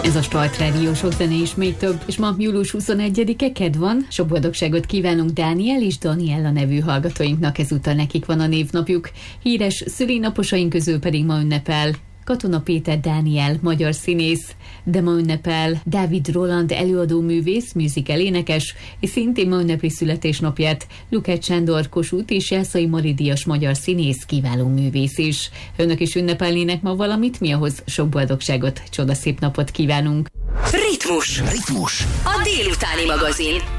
Ez a Sport Rádió, sok zene és még több, és ma július 21-e kedd van. Sok boldogságot kívánunk Dániel és Daniella nevű hallgatóinknak, ezúttal nekik van a névnapjuk. Híres szülinaposaink közül pedig ma ünnepel Katona Péter Dániel, magyar színész, de ma ünnepel Dávid Roland, előadóművész, musical énekes, és szintén ma ünnepli születésnapját Lukács Sándor, Kossuth és Jászai Mari díjas magyar színész, kiváló művész is. Önök is ünnepelnének ma valamit, mi ahhoz sok boldogságot, csodaszép napot kívánunk. Ritmus. A délutáni magazin.